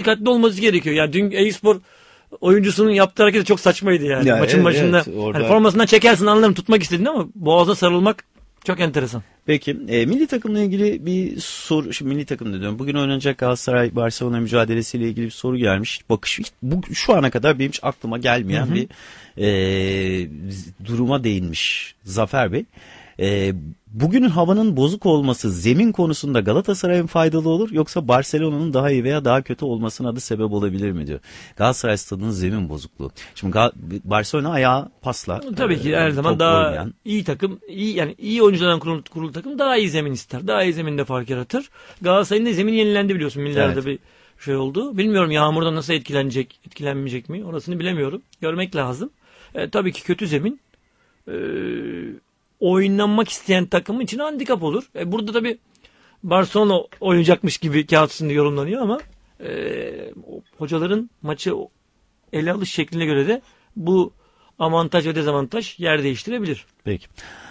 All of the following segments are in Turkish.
dikkatli olması gerekiyor. Yani dün Eyüpspor oyuncusunun yaptığı hareket de çok saçmaydı yani. Ya, Maçın başında orada... hani formasından çekersin, anlarım, tutmak istedin ama boğaza sarılmak çok enteresan. Peki milli takımla ilgili bir soru, şimdi milli takım diyorum. Bugün oynanacak Galatasaray Barcelona mücadelesiyle ilgili bir soru gelmiş. Bakış şu ana kadar benim hiç aklıma gelmeyen bir duruma değinmiş Zafer Bey. Bugünün havanın bozuk olması zemin konusunda Galatasaray'ın faydalı olur yoksa Barcelona'nın daha iyi veya daha kötü olmasına da sebep olabilir mi diyor. Galatasaray stadının zemin bozukluğu. Şimdi Barcelona ayağı pasla. Tabii ki her zaman daha oynayan, iyi takım, iyi oyunculardan kurulu takım daha iyi zemin ister. Daha iyi zeminde fark yaratır. Galatasaray'ın da zemin yenilendi biliyorsun. Millerde bir şey oldu. Bilmiyorum yağmurdan nasıl etkilenmeyecek mi? Orasını bilemiyorum. Görmek lazım. Tabii ki kötü zemin oynanmak isteyen takım için handikap olur. Burada tabii Barcelona oynayacakmış gibi kağıt üstünde yorumlanıyor ama hocaların maçı ele alış şekline göre de bu avantaj ve dezavantaj yer değiştirebilir. Peki.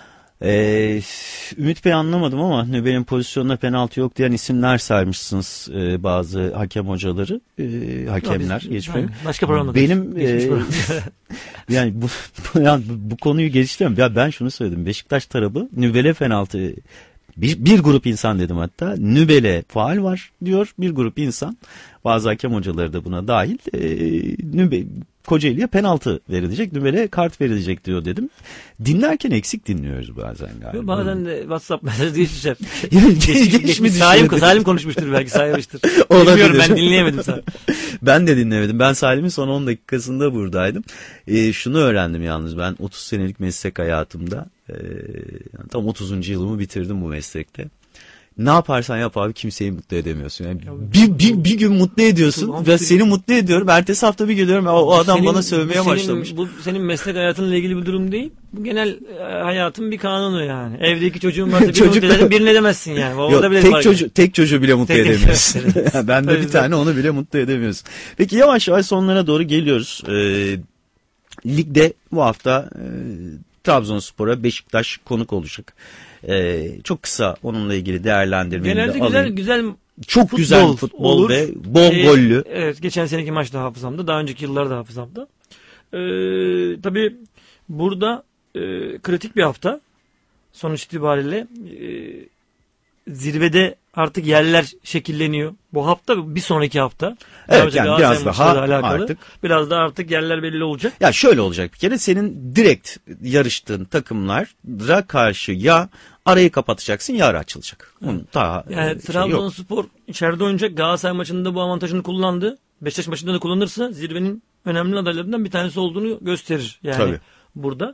Ümit Bey anlamadım ama Nübel'in pozisyonunda penaltı yok diyen isimler saymışsınız bazı hakem hocaları, hakemler. Başka programda. Benim yani bu konuyu geliştiremem. Ya ben şunu söyledim. Beşiktaş tarafı Nübel'e penaltı bir grup insan dedim hatta. Nübel'e faul var diyor bir grup insan. Bazı hakem hocaları da buna dahil. Kocaeli'ye penaltı verilecek, Nübel'e kart verilecek diyor dedim. Dinlerken eksik dinliyoruz bazen galiba. Bazen de WhatsApp mesajı geçmişler. Geçmiş Salim konuşmuştur belki, saymıştır. Bilmiyorum, ben dinleyemedim sadece. Ben de dinlemedim. Ben Salim'in son 10 dakikasında buradaydım. Şunu öğrendim yalnız ben 30 senelik meslek hayatımda. Tam 30. yılımı bitirdim bu meslekte. Ne yaparsan yap abi kimseyi mutlu edemiyorsun. Yani bir gün mutlu ediyorsun ve seni mutlu ediyorum. Ertesi hafta bir geliyorum o adam bana sövmeye başlamış. Bu senin meslek hayatınla ilgili bir durum değil. Bu genel hayatın bir kanunu yani. Evdeki çocuğun varsa birini mutlu ederim, birini edemezsin yani. Yok, tek çocuğu bile mutlu edemiyorsun. Ben de bir tane, onu bile mutlu edemiyorsun. Peki yavaş yavaş sonlara doğru geliyoruz. Ligde bu hafta Trabzonspor'a Beşiktaş konuk olacak. Çok kısa onunla ilgili değerlendirmemi de alayım. Genelde güzel çok güzel futbol olur ve bol gollü. Evet, geçen seneki maç da hafızamda, daha önceki yıllar da hafızamda. Tabii burada kritik bir hafta. Sonuç itibariyle zirvede artık yerler şekilleniyor. Bu hafta bir sonraki hafta. Evet, yani biraz daha alakalı. Biraz daha artık yerler belli olacak. Ya şöyle olacak bir kere, senin direkt yarıştığın takımlara karşı ya arayı kapatacaksın ya ara açılacak. Yani Trabzonspor içeride oynayacak. Galatasaray maçında bu avantajını kullandı. Beşiktaş maçında da kullanırsa zirvenin önemli adaylarından bir tanesi olduğunu gösterir. Yani tabii. Burada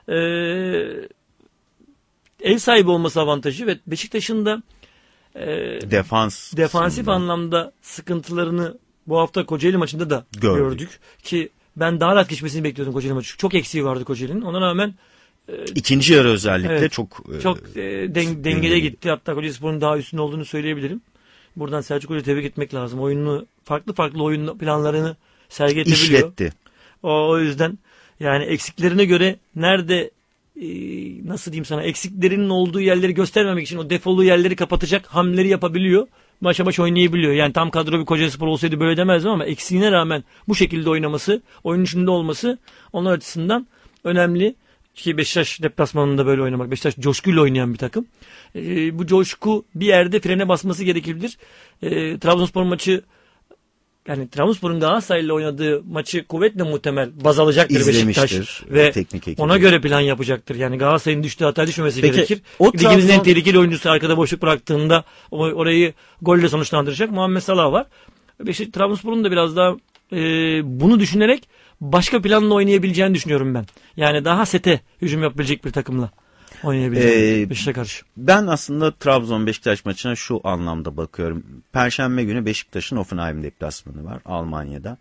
ev sahibi olması avantajı ve Beşiktaş'ın da defansif anlamda sıkıntılarını bu hafta Kocaeli maçında da gördük. Ki ben daha rahat geçmesini bekliyordum Kocaeli maçı. Çok eksiği vardı Kocaeli'nin. Ona rağmen ikinci yarı özellikle çok dengede gitti. Hatta Kocaelispor'un daha üstün olduğunu söyleyebilirim. Buradan Selçuk Hoca'yı tebrik etmek lazım. Oyununu, farklı oyun planlarını sergiletebiliyor. İşletti. O yüzden yani eksiklerine göre nerede nasıl diyeyim sana, eksiklerinin olduğu yerleri göstermemek için o defolu yerleri kapatacak hamleleri yapabiliyor. Başa baş oynayabiliyor. Yani tam kadro bir Kocaelispor olsaydı böyle demezdim ama eksiğine rağmen bu şekilde oynaması, oyunun içinde olması onlar açısından önemli. Ki Beşiktaş deplasmanında böyle oynamak. Beşiktaş coşkuyla oynayan bir takım. Bu coşku bir yerde frene basması gerekebilir. Trabzonspor maçı, yani Trabzonspor'un Galatasaray'la oynadığı maçı kuvvetle muhtemel baz alacaktır Beşiktaş ve ona göre plan yapacaktır. Yani Galatasaray'ın düştüğü hata düşmemesi gerekir. Ligimizin en tehlikeli oyuncusu arkada boşluk bıraktığında orayı golle sonuçlandıracak Muhammed Salah var. Trabzonspor'un da biraz daha bunu düşünerek başka planla oynayabileceğini düşünüyorum ben. Yani daha sete hücum yapabilecek bir takımla oynayabileceğini Beşiktaş'a karşı. Ben aslında Trabzon-Beşiktaş maçına şu anlamda bakıyorum. Perşembe günü Beşiktaş'ın Hoffenheim deplasmanı var Almanya'da.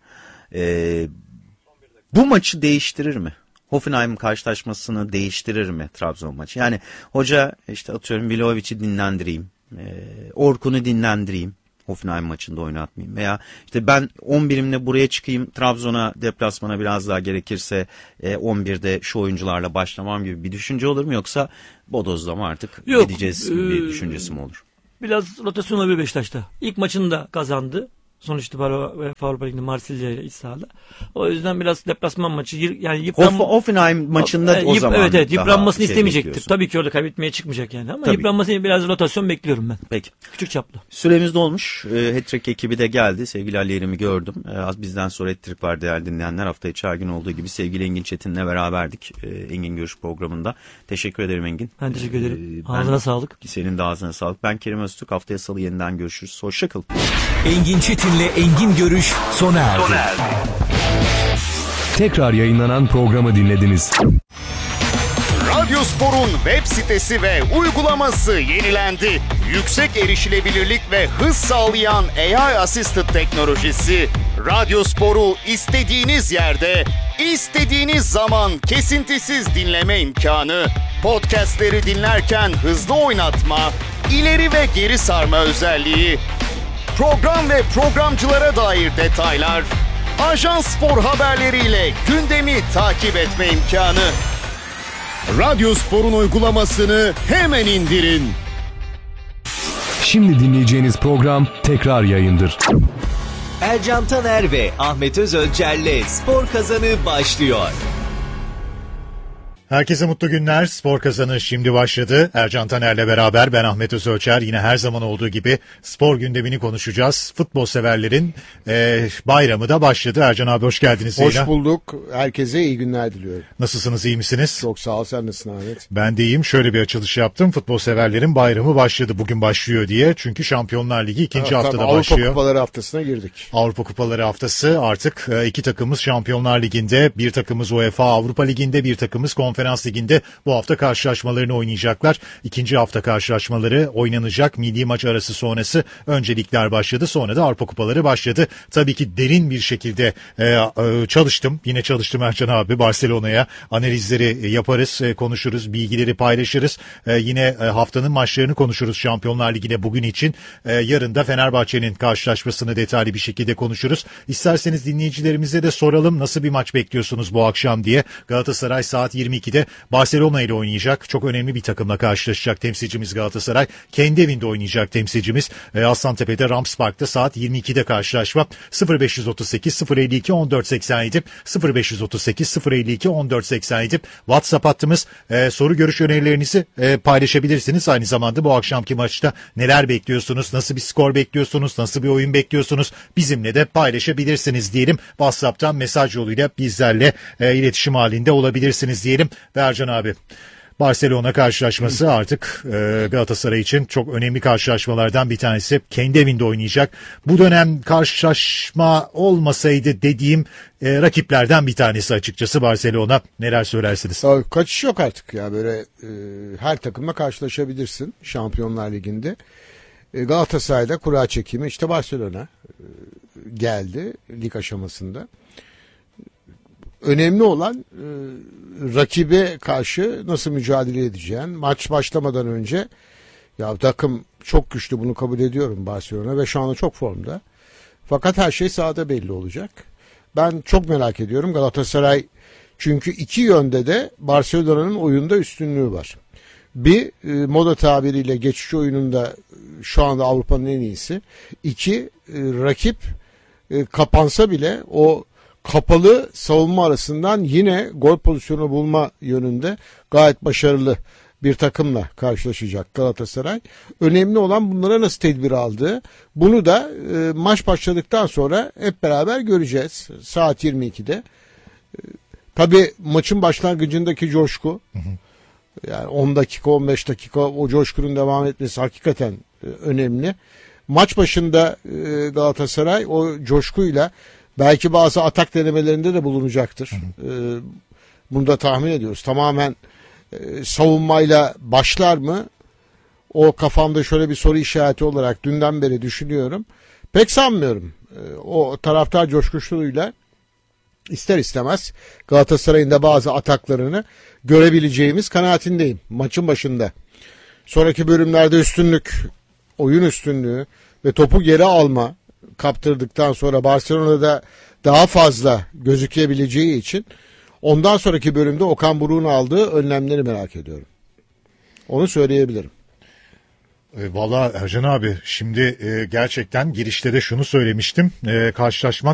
Bu maçı değiştirir mi? Hoffenheim karşılaşmasını değiştirir mi Trabzon maçı? Yani hoca işte atıyorum Vlahovic'i dinlendireyim, Orkun'u dinlendireyim. Hoffenheim maçında oynatmayayım veya işte ben 11'imle buraya çıkayım, Trabzon'a deplasmana biraz daha gerekirse 11'de şu oyuncularla başlamam gibi bir düşünce olur mu, yoksa bodozlama artık gideceğiz bir düşüncesi mi olur? Biraz rotasyon olabilir Beşiktaş'ta. İlk maçını da kazandı. sonuç itibariyle Avrupa Ligi'nde Marsilya ile iç sahada. O yüzden biraz deplasman maçı yani Hoffenheim maçında o zaman evet yıpranmasını istemeyecektir. bekliyorsun. Tabii ki orada kaybetmeye çıkmayacak yani ama Tabii. yıpranmasını biraz rotasyon bekliyorum ben. Peki. Küçük çaplı. Süremiz dolmuş. Hat-Trick ekibi de geldi. Sevgili Ali Yerim'i gördüm. Az bizden sonra Hat-Trick var değerli dinleyenler. Hafta içi her gün olduğu gibi sevgili Engin Çetin'le beraberdik. Engin Görüş programında. Teşekkür ederim Engin. Ben teşekkür ederim. Ağzına sağlık. Senin de ağzına sağlık. Ben Kerim Öztürk. Haftaya Salı yeniden görüşürüz. Hoşçakalın. Engin Çetin'le Engin Görüş sona erdi. Tekrar yayınlanan programı dinlediniz. Radyospor'un web sitesi ve uygulaması yenilendi. Yüksek erişilebilirlik ve hız sağlayan AI Assisted teknolojisi Radyospor'u istediğiniz yerde, istediğiniz zaman kesintisiz dinleme imkanı, podcastleri dinlerken hızlı oynatma, ileri ve geri sarma özelliği, program ve programcılara dair detaylar, Ajans Spor haberleriyle gündemi takip etme imkanı. Radyospor'un uygulamasını hemen indirin. Şimdi dinleyeceğiniz program tekrar yayındır. Ercan Taner ve Ahmet Özölçer'le Spor Kazanı başlıyor. Herkese mutlu günler. Spor Kazanı şimdi başladı. Ercan Taner'le beraber ben Ahmet Özölçer. Yine her zaman olduğu gibi spor gündemini konuşacağız. Futbol severlerin bayramı da başladı. Ercan abi hoş geldiniz. Hoş bulduk. Herkese iyi günler diliyorum. Nasılsınız, iyi misiniz? Çok sağ ol. Sen nasılsın Ahmet? Ben de iyiyim. Şöyle bir açılış yaptım. Futbol severlerin bayramı başladı. Bugün başlıyor diye. Çünkü Şampiyonlar Ligi ikinci haftada Avrupa başlıyor. Avrupa Kupaları haftasına girdik. Avrupa Kupaları haftası artık iki takımımız Şampiyonlar Ligi'nde, bir takımımız UEFA Avrupa Ligi'nde, bir takımımız Konferans Ligi'nde bu hafta karşılaşmalarını oynayacaklar. İkinci hafta karşılaşmaları oynanacak. Milli maç arası sonrası öncelikler başladı. Sonra da Avrupa Kupaları başladı. Tabii ki derin bir şekilde çalıştım. Yine çalıştım Ercan abi. Barcelona'ya analizleri yaparız, konuşuruz, bilgileri paylaşırız. Yine haftanın maçlarını konuşuruz Şampiyonlar Ligi'ne bugün için. Yarın da Fenerbahçe'nin karşılaşmasını detaylı bir şekilde konuşuruz. İsterseniz dinleyicilerimize de soralım nasıl bir maç bekliyorsunuz bu akşam diye. Galatasaray saat 22'de Barcelona ile oynayacak. Çok önemli bir takımla karşılaşacak temsilcimiz Galatasaray. Kendi evinde oynayacak temsilcimiz. Aslantepe'de Rams Park'ta saat 22'de karşılaşma. 0538 052 1487 0538 052 1487 WhatsApp hattımız. Soru görüş önerilerinizi paylaşabilirsiniz. Aynı zamanda bu akşamki maçta neler bekliyorsunuz? Nasıl bir skor bekliyorsunuz? Nasıl bir oyun bekliyorsunuz? Bizimle de paylaşabilirsiniz diyelim. WhatsApp'tan mesaj yoluyla bizlerle iletişim halinde olabilirsiniz diyelim. Ve Ercan abi, Barcelona karşılaşması artık Galatasaray için çok önemli karşılaşmalardan bir tanesi. Kendi evinde oynayacak. Bu dönem karşılaşma olmasaydı dediğim rakiplerden bir tanesi açıkçası Barcelona. Neler söylersiniz? Kaçış yok artık ya, böyle her takımla karşılaşabilirsin Şampiyonlar Ligi'nde. Galatasaray'da kura çekimi işte Barcelona geldi lig aşamasında. Önemli olan rakibe karşı nasıl mücadele edeceğin. Maç başlamadan önce ya takım çok güçlü, bunu kabul ediyorum Barcelona ve şu anda çok formda. Fakat her şey sahada belli olacak. Ben çok merak ediyorum Galatasaray, çünkü iki yönde de Barcelona'nın oyunda üstünlüğü var. Bir, moda tabiriyle geçici oyununda şu anda Avrupa'nın en iyisi. İki, rakip kapansa bile o kapalı savunma arasından yine gol pozisyonu bulma yönünde gayet başarılı bir takımla karşılaşacak Galatasaray. Önemli olan bunlara nasıl tedbir aldığı. Bunu da maç başladıktan sonra hep beraber göreceğiz saat 22'de. Tabii maçın başlangıcındaki coşku, yani 10 dakika 15 dakika o coşkunun devam etmesi hakikaten önemli. Maç başında Galatasaray o coşkuyla belki bazı atak denemelerinde de bulunacaktır. Bunu da tahmin ediyoruz. Tamamen savunmayla başlar mı? O kafamda şöyle bir soru işareti olarak dünden beri düşünüyorum. Pek sanmıyorum. O taraftar coşkusuyla ister istemez Galatasaray'ın da bazı ataklarını görebileceğimiz kanaatindeyim maçın başında. Sonraki bölümlerde üstünlük, oyun üstünlüğü ve topu geri alma kaptırdıktan sonra Barcelona'da daha fazla gözükebileceği için ondan sonraki bölümde Okan Buruk'un aldığı önlemleri merak ediyorum. Onu söyleyebilirim. Valla Ercan abi şimdi gerçekten girişte de şunu söylemiştim. Karşılaşma